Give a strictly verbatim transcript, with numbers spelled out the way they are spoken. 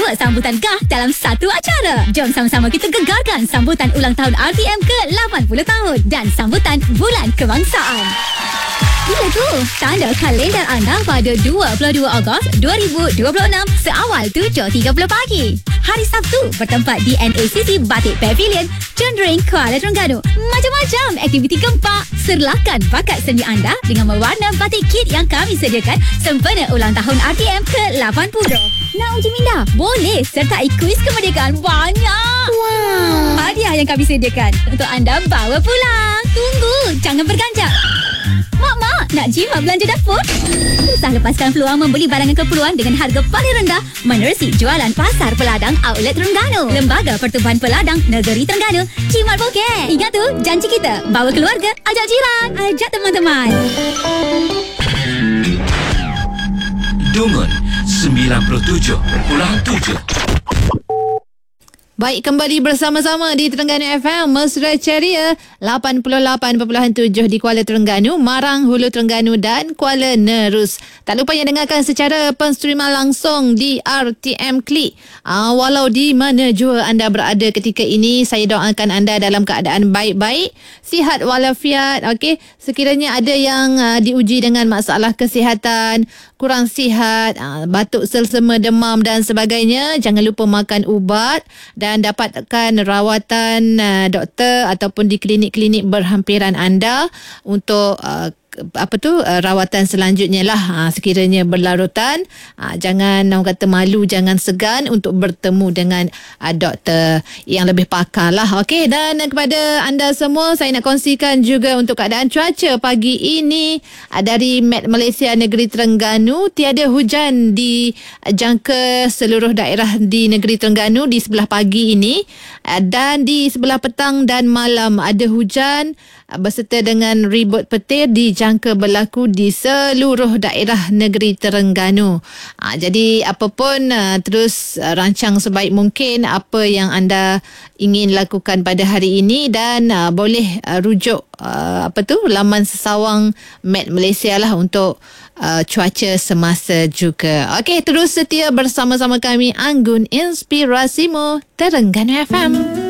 dua sambutan gah dalam satu acara. Jom sama-sama kita gegarkan sambutan ulang tahun R T M ke lapan puluh tahun dan sambutan Bulan Kebangsaan. Bila tu, tanda kalender anda pada dua puluh dua Ogos dua ribu dua puluh enam seawal tujuh tiga puluh pagi. Hari Sabtu bertempat di N A C C Batik Pavilion, Cendering, Kuala Terengganu. Macam-macam aktiviti gempak. Serlakan bakat seni anda dengan mewarna batik kit yang kami sediakan sempena ulang tahun R T M ke lapan puluh. Nak uji minda? Boleh sertai kuis kemerdekaan banyak. Wow. Hadiah yang kami sediakan untuk anda bawa pulang. Tunggu, jangan berganjak. Mak, mak, nak jimat belanja dapur? Usah lepaskan peluang membeli barangan keperluan dengan harga paling rendah menerusi jualan Pasar Peladang Outlet Terengganu, Lembaga Pertubuhan Peladang Negeri Terengganu. Jimat bokeh. Ingat tu, janji kita. Bawa keluarga, ajak jiran, ajak teman-teman. Dungun sembilan puluh tujuh perpuluhan tujuh. Baik, kembali bersama-sama di Terengganu F M, Mesra Ceria lapan puluh lapan perpuluhan tujuh di Kuala Terengganu, Marang, Hulu Terengganu dan Kuala Nerus. Tak lupa yang dengarkan secara penstreaman langsung di R T M Klik. Uh, walau di mana jua anda berada ketika ini, saya doakan anda dalam keadaan baik-baik, sihat walafiat. Okey, sekiranya ada yang uh, diuji dengan masalah kesihatan, kurang sihat, uh, batuk, selsema, demam dan sebagainya, jangan lupa makan ubat dan dapatkan rawatan uh, doktor ataupun di klinik-klinik berhampiran anda untuk uh, apa tu uh, rawatan selanjutnya lah. Ha, sekiranya berlarutan, ha, jangan orang kata malu, jangan segan untuk bertemu dengan uh, doktor yang lebih pakar lah. Okey, dan uh, kepada anda semua saya nak kongsikan juga untuk keadaan cuaca pagi ini uh, dari Met Malaysia Negeri Terengganu. Tiada hujan di uh, jangka seluruh daerah di Negeri Terengganu di sebelah pagi ini, uh, dan di sebelah petang dan malam ada hujan uh, berserta dengan ribut petir di jangka berlaku di seluruh daerah negeri Terengganu. Ha, jadi apapun uh, terus uh, rancang sebaik mungkin apa yang anda ingin lakukan pada hari ini dan uh, boleh uh, rujuk uh, apa tu laman sesawang Met Malaysia lah untuk uh, cuaca semasa juga. Okey, terus setia bersama-sama kami, Anggun Inspirasimu Terengganu F M.